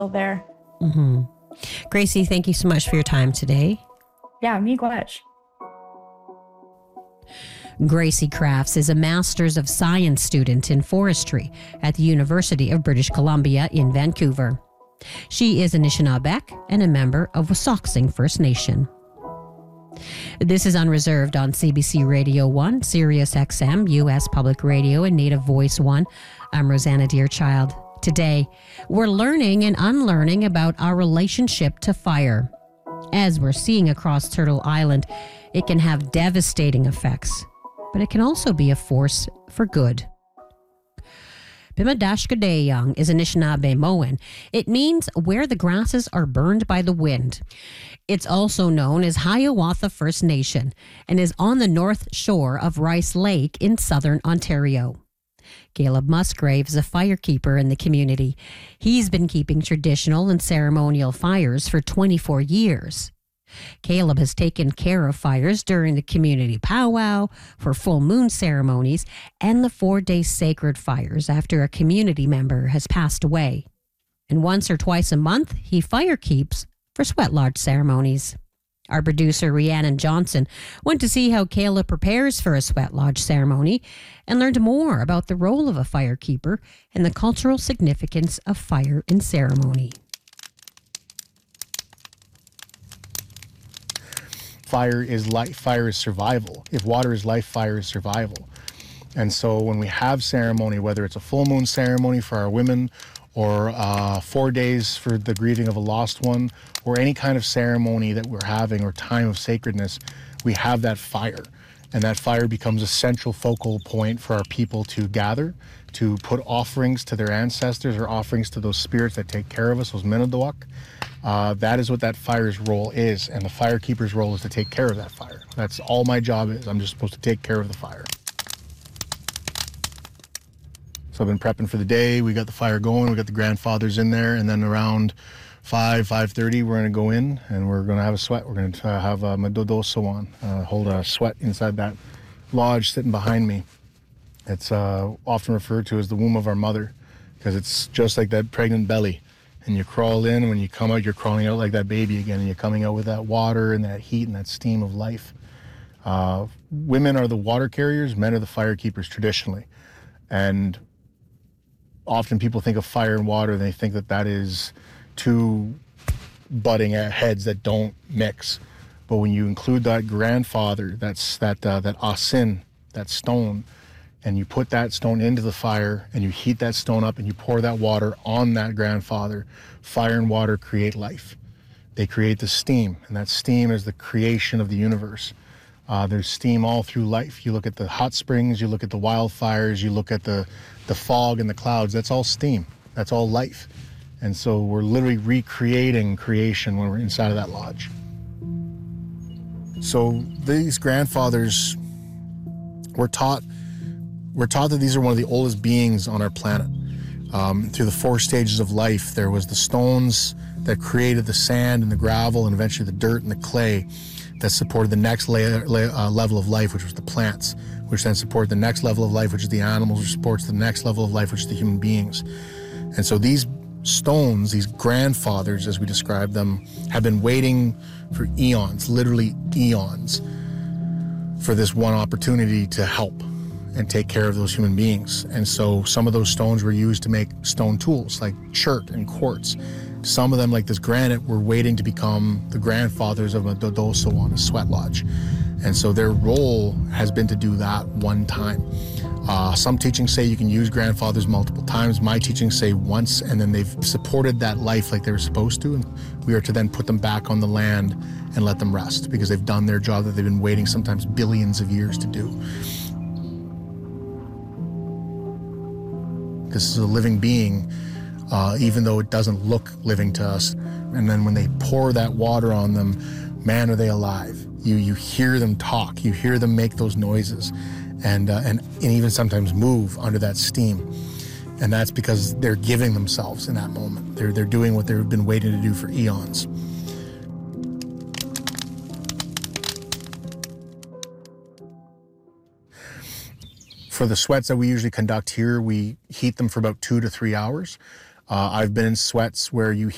there. Mm-hmm. Gracie, thank you so much for your time today. Yeah, miigwech. Gracie Crafts is a Master's of Science student in forestry at the University of British Columbia in Vancouver. She is Anishinaabeg and a member of Wasauksing First Nation. This is Unreserved on CBC Radio 1, Sirius XM, U.S. Public Radio, and Native Voice 1. I'm Rosanna Deerchild. Today, we're learning and unlearning about our relationship to fire. As we're seeing across Turtle Island, it can have devastating effects, but it can also be a force for good. Pimadashkadeyang is Anishinaabe-Moan. It means where the grasses are burned by the wind. It's also known as Hiawatha First Nation and is on the north shore of Rice Lake in southern Ontario. Caleb Musgrave is a firekeeper in the community. He's been keeping traditional and ceremonial fires for 24 years. Caleb has taken care of fires during the community powwow, for full moon ceremonies, and the 4-day sacred fires after a community member has passed away. And once or twice a month, he fire keeps for sweat lodge ceremonies. Our producer, Rhiannon Johnson, went to see how Caleb prepares for a sweat lodge ceremony and learned more about the role of a firekeeper and the cultural significance of fire in ceremony. Fire is life, fire is survival. If water is life, fire is survival. And so when we have ceremony, whether it's a full moon ceremony for our women or 4 days for the grieving of a lost one, or any kind of ceremony that we're having or time of sacredness, we have that fire. And that fire becomes a central focal point for our people to gather, to put offerings to their ancestors or offerings to those spirits that take care of us, those Menadawak. That is what that fire's role is, and the firekeeper's role is to take care of that fire. That's all my job is. I'm just supposed to take care of the fire. So I've been prepping for the day. We got the fire going. We got the grandfathers in there, and then around 5:30, we're going to go in, and we're going to have a sweat. We're going to have a Madodosawan, hold a sweat inside that lodge sitting behind me. It's often referred to as the womb of our mother, because it's just like that pregnant belly. And you crawl in, and when you come out, you're crawling out like that baby again, and you're coming out with that water and that heat and that steam of life. Women are the water carriers, men are the fire keepers traditionally. And often people think of fire and water, and they think that that is two butting heads that don't mix. But when you include that grandfather, that's that asin, that stone, and you put that stone into the fire and you heat that stone up and you pour that water on that grandfather, fire and water create life. They create the steam, and that steam is the creation of the universe. There's steam all through life. You look at the hot springs, you look at the wildfires, you look at the fog and the clouds, that's all steam. That's all life. And so we're literally recreating creation when we're inside of that lodge. So these grandfathers, we're taught that these are one of the oldest beings on our planet. Through the 4 stages of life, there was the stones that created the sand and the gravel and eventually the dirt and the clay that supported the next level of life, which was the plants, which then supported the next level of life, which is the animals, which supports the next level of life, which is the human beings. And so these stones, these grandfathers, as we describe them, have been waiting for eons, literally eons, for this one opportunity to help and take care of those human beings. And so some of those stones were used to make stone tools like chert and quartz. Some of them, like this granite, were waiting to become the grandfathers of a Dodosawan, a sweat lodge. And so their role has been to do that one time. Some teachings say you can use grandfathers multiple times. My teachings say once, and then they've supported that life like they were supposed to, and we are to then put them back on the land and let them rest because they've done their job that they've been waiting sometimes billions of years to do. This is a living being, even though it doesn't look living to us. And then when they pour that water on them, man, are they alive. You hear them talk, you hear them make those noises, and even sometimes move under that steam. And that's because they're giving themselves in that moment. They're doing what they've been waiting to do for eons. For the sweats that we usually conduct here, we heat them for about 2 to 3 hours. I've been in sweats where you